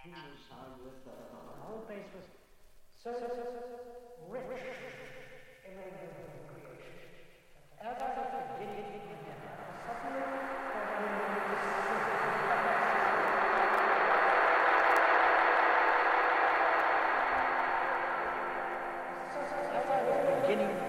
The whole place was so rich in creation. As I was beginning, suddenly as I was beginning